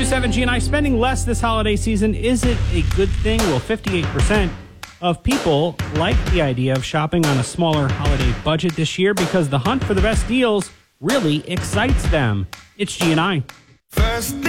92.7 GNI, spending less this holiday season, is it a good thing? Well, 58% of people like the idea of shopping on a smaller holiday budget this year because the hunt for the best deals really excites them. It's GNI. First